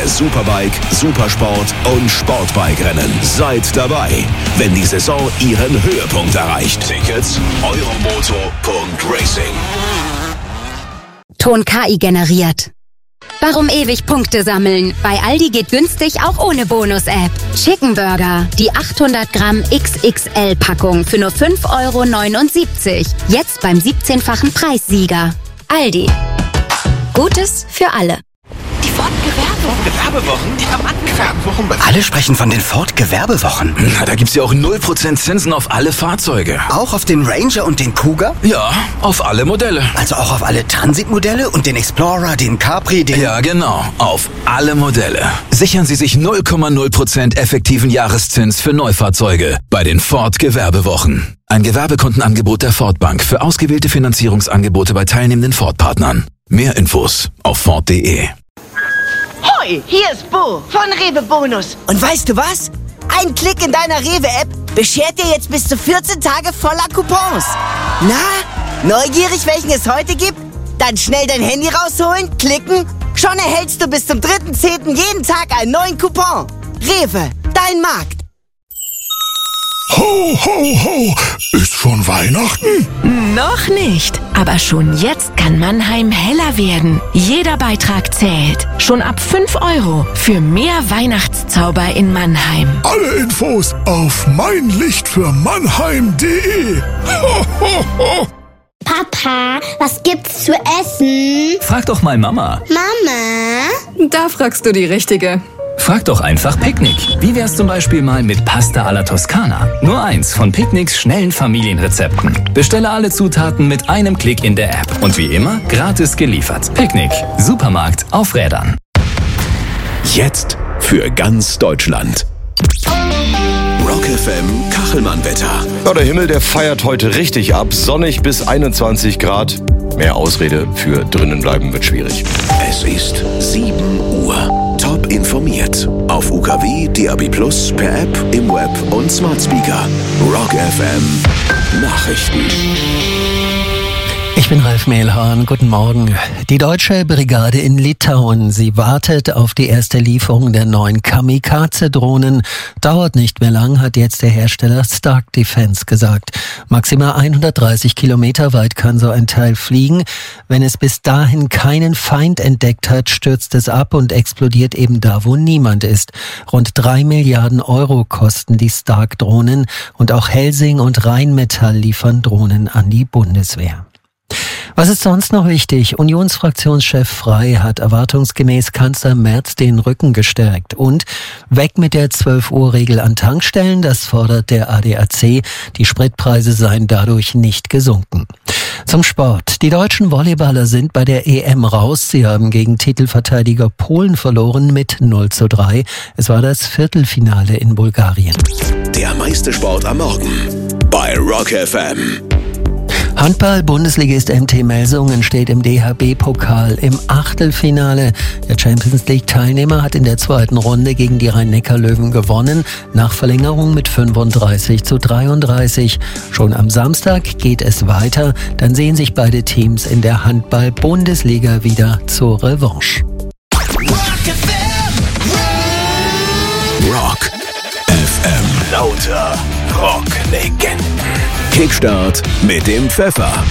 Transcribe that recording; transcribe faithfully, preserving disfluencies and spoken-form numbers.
Superbike, Supersport und Sportbike-Rennen. Seid dabei, wenn die Saison ihren Höhepunkt erreicht. Tickets euromoto punkt racing. Ton K I generiert. Warum ewig Punkte sammeln? Bei Aldi geht günstig auch ohne Bonus-App. Chicken Burger, die achthundert Gramm X X L-Packung für nur fünf Euro neunundsiebzig. Jetzt beim siebzehnfachen Preissieger. Aldi. Gutes für alle. Die Ford-Gewerbewochen. Gewerbewochen? Ja, Mann, Gewerbewochen. Alle sprechen von den Ford-Gewerbewochen. Na, da gibt's ja auch null Prozent Zinsen auf alle Fahrzeuge. Auch auf den Ranger und den Cougar? Ja, auf alle Modelle. Also auch auf alle Transit-Modelle und den Explorer, den Capri, den... Ja, genau. Auf alle Modelle. Sichern Sie sich null Komma null Prozent effektiven Jahreszins für Neufahrzeuge bei den Ford-Gewerbewochen. Ein Gewerbekundenangebot der Ford Bank für ausgewählte Finanzierungsangebote bei teilnehmenden Ford-Partnern. Mehr Infos auf Ford punkt de. Hoi, hier ist Bo von Rewe Bonus. Und weißt du was? Ein Klick in deiner Rewe-App beschert dir jetzt bis zu vierzehn Tage voller Coupons. Na, neugierig, welchen es heute gibt? Dann schnell dein Handy rausholen, klicken. Schon erhältst du bis zum dritten zehnten jeden Tag einen neuen Coupon. Rewe, dein Markt. Ho, ho, ho! Ist schon Weihnachten? Noch nicht. Aber schon jetzt kann Mannheim heller werden. Jeder Beitrag zählt. Schon ab fünf Euro für mehr Weihnachtszauber in Mannheim. Alle Infos auf mein Licht für Mannheim punkt de. Ho, ho, ho! Papa, was gibt's zu essen? Frag doch mal Mama. Mama? Da fragst du die Richtige. Frag doch einfach Picknick. Wie wär's zum Beispiel mal mit Pasta alla Toskana? Nur eins von Picknicks schnellen Familienrezepten. Bestelle alle Zutaten mit einem Klick in der App. Und wie immer, gratis geliefert. Picknick. Supermarkt auf Rädern. Jetzt für ganz Deutschland. Rock F M Kachelmann-Wetter. Ja, der Himmel, der feiert heute richtig ab. Sonnig bis einundzwanzig Grad. Mehr Ausrede für drinnen bleiben wird schwierig. Es ist sieben Uhr. Top informiert. Auf U K W, D A B Plus, per App, im Web und Smart Speaker. Rock F M Nachrichten. Ich bin Ralf Mehlhahn, guten Morgen. Die deutsche Brigade in Litauen, sie wartet auf die erste Lieferung der neuen Kamikaze-Drohnen. Dauert nicht mehr lang, hat jetzt der Hersteller Stark Defense gesagt. Maximal hundertdreißig Kilometer weit kann so ein Teil fliegen. Wenn es bis dahin keinen Feind entdeckt hat, stürzt es ab und explodiert eben da, wo niemand ist. Rund drei Milliarden Euro kosten die Stark-Drohnen und auch Helsing und Rheinmetall liefern Drohnen an die Bundeswehr. Was ist sonst noch wichtig? Unionsfraktionschef Frey hat erwartungsgemäß Kanzler Merz den Rücken gestärkt. Und weg mit der zwölf Uhr Regel an Tankstellen, das fordert der A D A C. Die Spritpreise seien dadurch nicht gesunken. Zum Sport. Die deutschen Volleyballer sind bei der E M raus. Sie haben gegen Titelverteidiger Polen verloren mit null zu drei. Es war das Viertelfinale in Bulgarien. Der meiste Sport am Morgen bei Rock F M. Handball-Bundesligist M T Melsungen steht im D H B-Pokal im Achtelfinale. Der Champions-League-Teilnehmer hat in der zweiten Runde gegen die Rhein-Neckar-Löwen gewonnen, nach Verlängerung mit fünfunddreißig zu dreiunddreißig. Schon am Samstag geht es weiter, dann sehen sich beide Teams in der Handball-Bundesliga wieder zur Revanche. Rock F M. Lauter Rocklegenden. Kickstart mit dem Pfeffer.